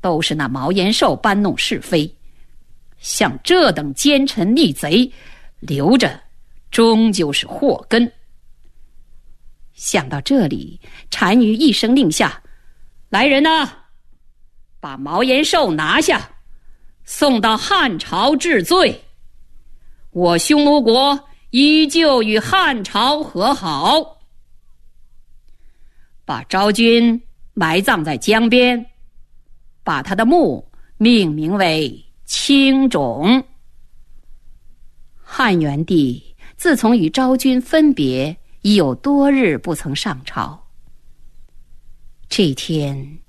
都是那毛延寿搬弄是非，像这等奸臣逆贼，留着终究是祸根。想到这里，单于一声令下：“来人呐，把毛延寿拿下，送到汉朝治罪。我匈奴国依旧与汉朝和好。”把昭君埋葬在江边，把他的墓命名为青冢。汉元帝自从与昭君分别，已有多日不曾上朝。这天